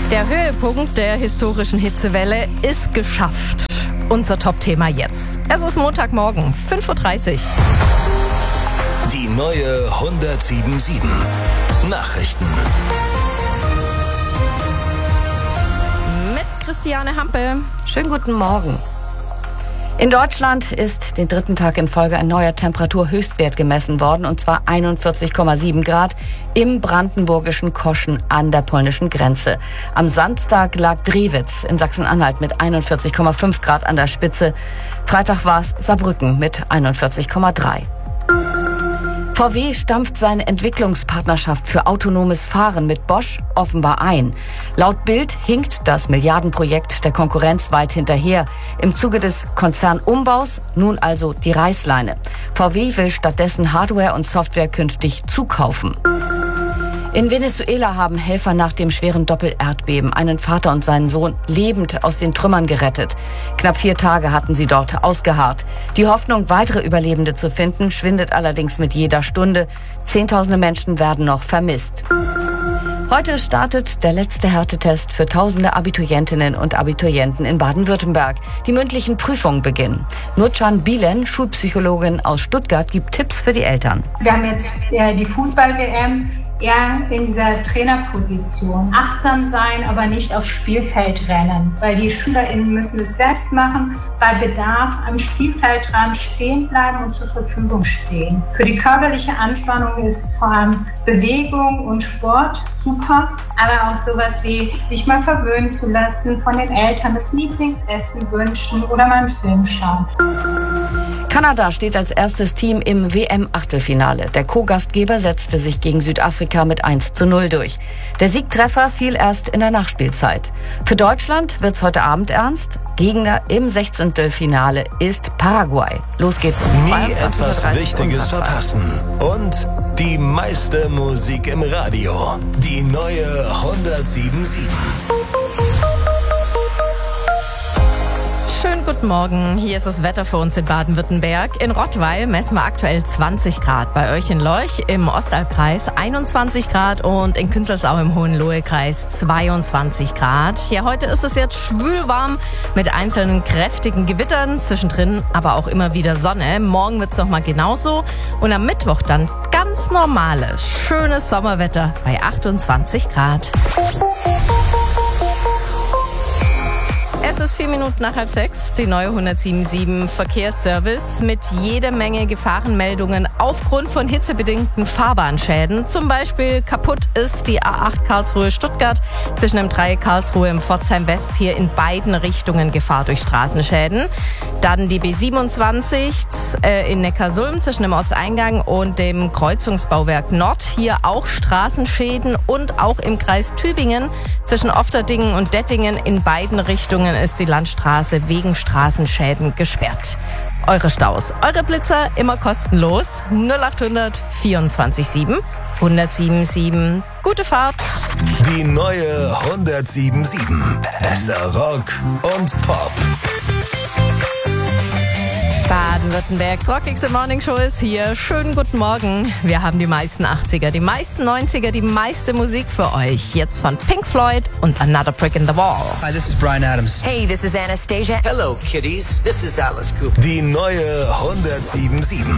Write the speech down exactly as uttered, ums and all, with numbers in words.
Der Höhepunkt der historischen Hitzewelle ist geschafft. Unser Top-Thema jetzt. Es ist Montagmorgen, fünf Uhr dreißig. Die neue hundertsieben Nachrichten. Mit Christiane Hampe. Schönen guten Morgen. In Deutschland ist den dritten Tag in Folge ein neuer Temperaturhöchstwert gemessen worden, und zwar einundvierzig Komma sieben Grad im brandenburgischen Koschen an der polnischen Grenze. Am Samstag lag Drewitz in Sachsen-Anhalt mit einundvierzig Komma fünf Grad an der Spitze. Freitag war es Saarbrücken mit einundvierzig Komma drei. V W stampft seine Entwicklungspartnerschaft für autonomes Fahren mit Bosch offenbar ein. Laut Bild hinkt das Milliardenprojekt der Konkurrenz weit hinterher. Im Zuge des Konzernumbaus nun also die Reißleine. V W will stattdessen Hardware und Software künftig zukaufen. In Venezuela haben Helfer nach dem schweren Doppelerdbeben einen Vater und seinen Sohn lebend aus den Trümmern gerettet. Knapp vier Tage hatten sie dort ausgeharrt. Die Hoffnung, weitere Überlebende zu finden, schwindet allerdings mit jeder Stunde. Zehntausende Menschen werden noch vermisst. Heute startet der letzte Härtetest für tausende Abiturientinnen und Abiturienten in Baden-Württemberg. Die mündlichen Prüfungen beginnen. Nurcan Bilen, Schulpsychologin aus Stuttgart, gibt Tipps für die Eltern. Wir haben jetzt äh, die Fußball-W M eher in dieser Trainerposition. Achtsam sein, aber nicht aufs Spielfeld rennen, weil die SchülerInnen müssen es selbst machen, bei Bedarf am Spielfeldrand stehen bleiben und zur Verfügung stehen. Für die körperliche Anspannung ist vor allem Bewegung und Sport super, aber auch sowas wie sich mal verwöhnen zu lassen, von den Eltern das Lieblingsessen wünschen oder mal einen Film schauen. Kanada steht als erstes Team im W M-Achtelfinale. Der Co-Gastgeber setzte sich gegen Südafrika mit eins zu null durch. Der Siegtreffer fiel erst in der Nachspielzeit. Für Deutschland wird's heute Abend ernst. Gegner im Sechzehntelfinale ist Paraguay. Los geht's um Nie etwas Wichtiges verpassen. Und die meiste Musik im Radio. Die neue hundertsieben Komma sieben. Schönen guten Morgen. Hier ist das Wetter für uns in Baden-Württemberg. In Rottweil messen wir aktuell zwanzig Grad. Bei euch in Lorch im Ostalbkreis einundzwanzig Grad und in Künzelsau im Hohenlohe-Kreis zweiundzwanzig Grad. Ja, heute ist es jetzt schwülwarm mit einzelnen kräftigen Gewittern, zwischendrin aber auch immer wieder Sonne. Morgen wird es nochmal genauso und am Mittwoch dann ganz normales, schönes Sommerwetter bei achtundzwanzig Grad. Es ist vier Minuten nach halb sechs, die neue hundertsieben Komma sieben Verkehrsservice mit jede Menge Gefahrenmeldungen aufgrund von hitzebedingten Fahrbahnschäden. Zum Beispiel kaputt ist die A acht Karlsruhe-Stuttgart zwischen dem Dreieck Karlsruhe im Pforzheim West, hier in beiden Richtungen Gefahr durch Straßenschäden. Dann die B siebenundzwanzig äh, in Neckarsulm zwischen dem Ortseingang und dem Kreuzungsbauwerk Nord, hier auch Straßenschäden, und auch im Kreis Tübingen zwischen Ofterdingen und Dettingen in beiden Richtungen ist die Landstraße wegen Straßenschäden gesperrt. Eure Staus, eure Blitzer immer kostenlos. null achthundert vierundzwanzig sieben hundertsieben sieben. Gute Fahrt. Die neue hundertsieben Komma sieben. Bester Rock und Pop. Baden-Württembergs rockigste Morningshow ist hier. Schönen guten Morgen. Wir haben die meisten achtziger, die meisten neunziger, die meiste Musik für euch. Jetzt von Pink Floyd und Another Brick in the Wall. Hi, this is Bryan Adams. Hey, this is Anastasia. Hello, kiddies. This is Alice Cooper. Die neue hundertsieben Komma sieben.